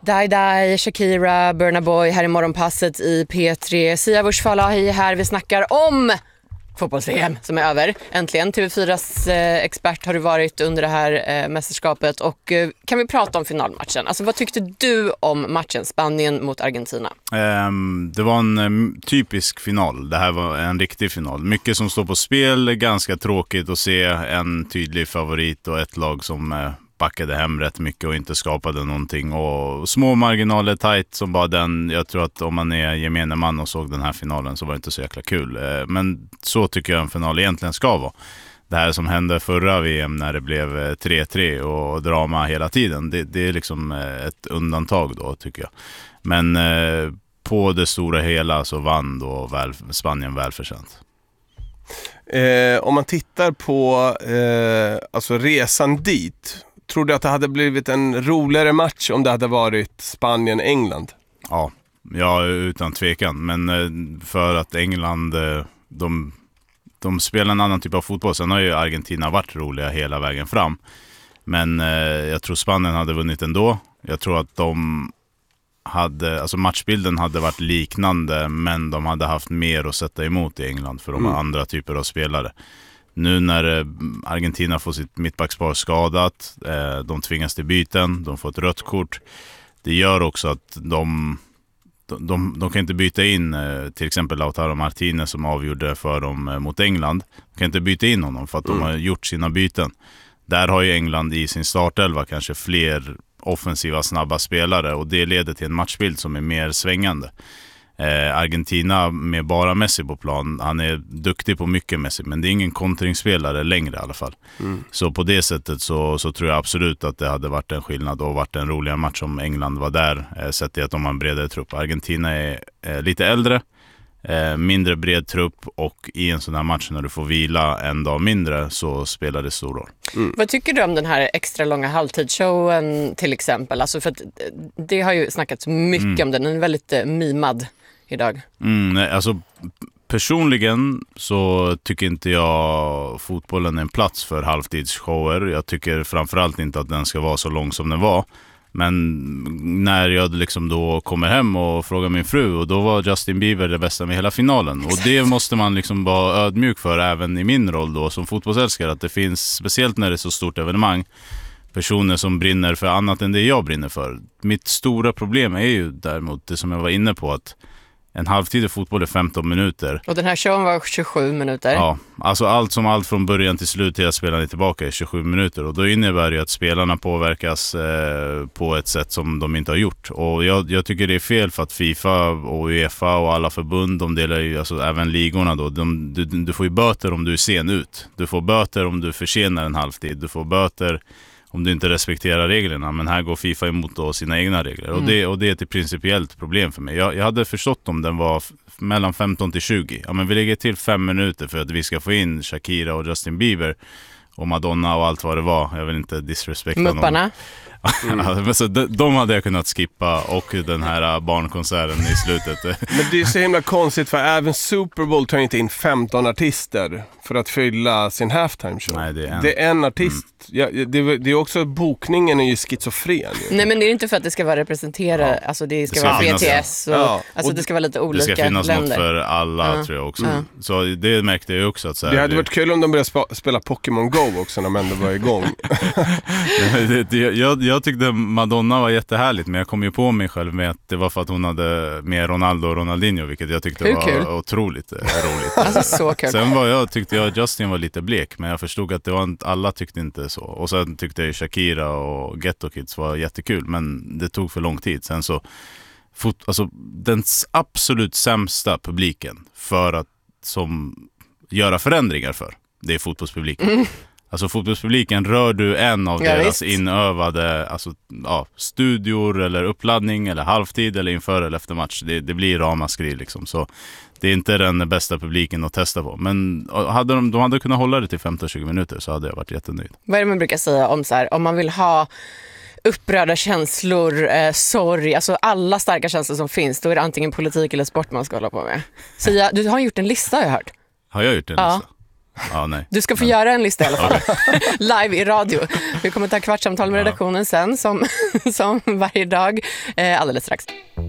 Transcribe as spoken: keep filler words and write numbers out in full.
Die Die, Shakira, Burna Boy här i morgonpasset i P tre. Siavush Falahi här. Vi snackar om fotbolls-V M som är över. Äntligen. T V fyras eh, expert har du varit under det här eh, mästerskapet. Och eh, kan vi prata om finalmatchen? Alltså vad tyckte du om matchen Spanien mot Argentina? Um, det var en um, typisk final. Det här var en riktig final. Mycket som står på spel. Ganska tråkigt att se en tydlig favorit och ett lag som uh, backade hem rätt mycket och inte skapade någonting. Och små marginaler, tight som bara den. Jag tror att om man är gemene man och såg den här finalen så var det inte så jäkla kul. Uh, men så tycker jag en final egentligen ska vara. Det här som hände förra V M när det blev tre tre och drama hela tiden. Det, det är liksom ett undantag då tycker jag. Men eh, på det stora hela så vann då väl, Spanien välförtjänt. Eh, om man tittar på eh, alltså resan dit, tror du att det hade blivit en roligare match om det hade varit Spanien-England? Ja, ja, utan tvekan. Men eh, för att England, eh, de, de spelar en annan typ av fotboll. Sen har ju Argentina varit roliga hela vägen fram. Men eh, jag tror Spanien hade vunnit ändå. Jag tror att de hade, alltså matchbilden hade varit liknande, men de hade haft mer att sätta emot i England för de har mm. andra typer av spelare. Nu när Argentina får sitt mittbackspar skadat, eh, de tvingas till byten, de får ett rött kort. Det gör också att de, de, de, de kan inte byta in eh, till exempel Lautaro Martinez som avgjorde för dem eh, mot England. De kan inte byta in honom för att mm. de har gjort sina byten. Där har ju England i sin startelva kanske fler offensiva snabba spelare och det leder till en matchbild som är mer svängande. Eh, Argentina med bara Messi på plan, han är duktig på mycket Messi, men det är ingen kontringsspelare längre i alla fall. Mm. Så på det sättet så, så tror jag absolut att det hade varit en skillnad och varit en roligare match om England var där, eh, sett i att de har en bredare trupp. Argentina är eh, lite äldre, eh, mindre bred trupp och i en sån här match när du får vila en dag mindre så spelar det stor roll. Mm. Vad tycker du om den här extra långa halvtidsshowen till exempel? Alltså för att det har ju snackats mycket mm. om den. Den är väldigt eh, mimad idag. Mm, nej, alltså personligen så tycker inte jag fotbollen är en plats för halvtidsshower. Jag tycker framförallt inte att den ska vara så lång som den var. Men när jag liksom då kommer hem och frågar min fru, och då var Justin Bieber det bästa med hela finalen. Och det måste man liksom vara ödmjuk för även i min roll då som fotbollsälskare, att det finns, speciellt när det är så stort evenemang, personer som brinner för annat än det jag brinner för. Mitt stora problem är ju däremot det som jag var inne på, att en halvtid i fotboll är femton minuter. Och den här showen var tjugosju minuter. Ja, alltså allt som allt från början till slut till att spelarna är tillbaka är tjugosju minuter. Och då innebär det ju att spelarna påverkas eh, på ett sätt som de inte har gjort. Och jag, jag tycker det är fel för att FIFA och UEFA och alla förbund, de delar ju, alltså även ligorna då, de, du, du får ju böter om du är sen ut. Du får böter om du försenar en halvtid. Du får böter om du inte respekterar reglerna, men här går FIFA emot då sina egna regler. Mm. Och, det, och det är ett principiellt problem för mig. Jag, jag hade förstått om den var f- mellan femton till tjugo. Ja, men vi lägger till fem minuter för att vi ska få in Shakira och Justin Bieber och Madonna och allt vad det var. Jag vill inte disrespekta någon. Mupparna. Mm. Så de, de hade jag kunnat skippa, och den här barnkonserten i slutet. Men det är så himla konstigt, för även Super Bowl tar inte in femton artister för att fylla sin halftime show. Nej, det är en, det är en artist. Mm. Ja, det, det är också, bokningen är ju schizofren. Ju. Nej, men det är inte för att det ska vara representerat, ja. Alltså det ska, det ska vara B T S och, ja. Alltså och det ska vara lite olika länder. Det ska finnas länder. något för alla, ja. tror jag också. Mm. Så det märkte jag också. Att så här, det hade det... varit kul om de började sp- spela Pokémon Go också när de ändå var igång. det, det, jag, jag tyckte Madonna var jättehärligt, men jag kom ju på mig själv med att det var för att hon hade med Ronaldo och Ronaldinho, vilket jag tyckte Hur var kul? otroligt roligt. Alltså så kul. Sen var jag, tyckte jag Justin var lite blek, men jag förstod att det var inte, alla tyckte inte så. Och sen tyckte jag Shakira och Ghetto Kids var jättekul, men det tog för lång tid. Sen så, fot, alltså den absolut sämsta publiken för att som göra förändringar för, det är fotbollspubliken. Mm. Alltså fotbollspubliken, rör du en av ja, deras visst. inövade alltså, ja, studior eller uppladdning eller halvtid eller inför eller efter match, det, det blir ramaskri liksom. Så det är inte den bästa publiken att testa på. Men hade de, de hade kunnat hålla det till femton till tjugo minuter så hade jag varit jättenöjd. Vad är det man brukar säga om så här, om man vill ha upprörda känslor, eh, sorg, alltså alla starka känslor som finns, då är det antingen politik eller sport man ska hålla på med. Så jag, du har gjort en lista, har jag hört. Har jag gjort en ja. lista? Ja, nej. Du ska få Men, göra en lista i alla fall. Live i radio. Vi kommer ta kvartssamtal med Ja. redaktionen sen som, som varje dag. Eh, alldeles strax.